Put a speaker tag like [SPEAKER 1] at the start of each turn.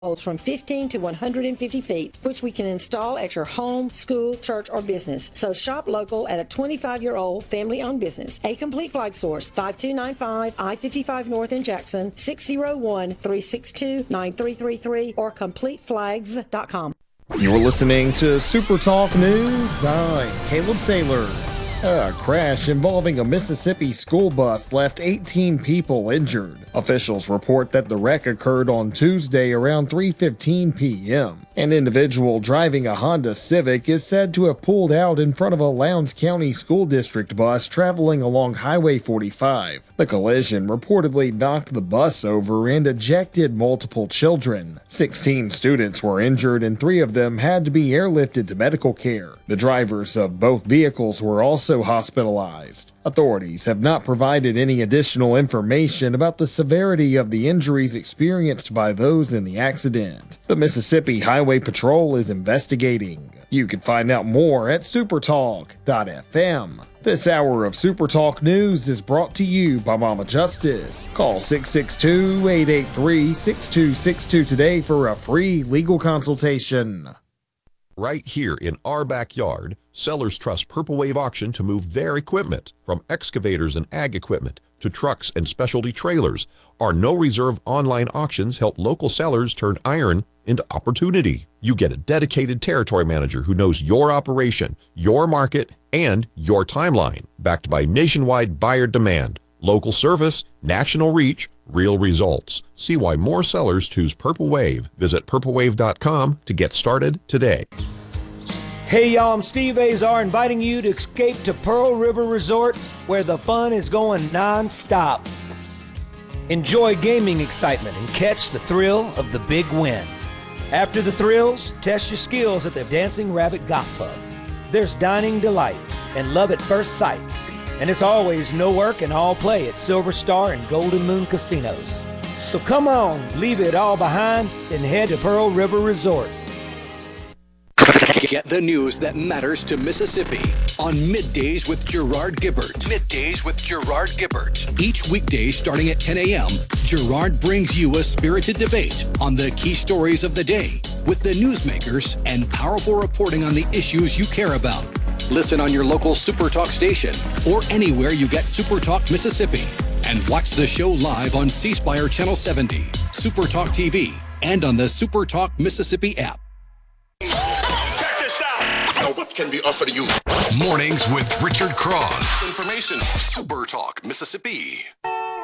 [SPEAKER 1] holds from 15 to 150 feet, which we can install at your home, school, church, or business. So shop local at a 25-year-old family-owned business. A Complete Flag Source, 5295 I-55 North in Jackson, 601-362-9333, or CompleteFlags.com.
[SPEAKER 2] You're listening to Super Talk News. I'm Caleb Sailors. A crash involving a Mississippi school bus left 18 people injured. Officials report that the wreck occurred on Tuesday around 3:15 p.m. An individual driving a Honda Civic is said to have pulled out in front of a Lowndes County School District bus traveling along Highway 45. The collision reportedly knocked the bus over and ejected multiple children. 16 students were injured and 3 of them had to be airlifted to medical care. The drivers of both vehicles were also hospitalized. Authorities have not provided any additional information about the severity of the injuries experienced by those in the accident. The Mississippi Highway Patrol is investigating. You can find out more at supertalk.fm. This hour of Super Talk News is brought to you by Mama Justice. Call 662-883-6262 today for a free legal consultation.
[SPEAKER 3] Right here in our backyard, sellers trust Purple Wave Auction to move their equipment, from excavators and ag equipment to trucks and specialty trailers. Our no-reserve online auctions help local sellers turn iron into opportunity. You get a dedicated territory manager who knows your operation, your market, and your timeline, backed by nationwide buyer demand, local service, national reach, real results. See why more sellers choose Purple Wave. Visit purplewave.com to get started today.
[SPEAKER 4] Hey y'all, I'm Steve Azar inviting you to escape to Pearl River Resort, where the fun is going non-stop. Enjoy gaming excitement and catch the thrill of the big win. After the thrills, test your skills at the Dancing Rabbit Golf Club. There's dining delight and love at first sight. And it's always no work and all play at Silver Star and Golden Moon Casinos. So come on, leave it all behind and head to Pearl River Resort.
[SPEAKER 5] Get the news that matters to Mississippi on Middays with Gerard Gibbert. Middays with Gerard Gibbert. Each weekday starting at 10 a.m., Gerard brings you a spirited debate on the key stories of the day with the newsmakers and powerful reporting on the issues you care about. Listen on your local Super Talk station or anywhere you get Super Talk Mississippi. And watch the show live on C Spire Channel 70, Super Talk TV, and on the Super Talk Mississippi app.
[SPEAKER 6] Check this out. Now what can be offered to you?
[SPEAKER 5] Mornings with Richard Cross.
[SPEAKER 6] Information.
[SPEAKER 5] Super Talk Mississippi.